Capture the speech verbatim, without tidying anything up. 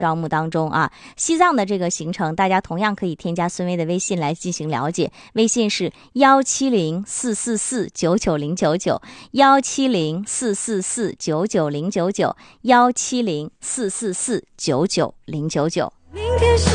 招募当中啊。西藏的这个行程，大家同样可以添加孙薇的微信来进行了解，微信是幺七零四四四九九零九九，幺七零四四四九九零九九，幺七零四四四九九零九九。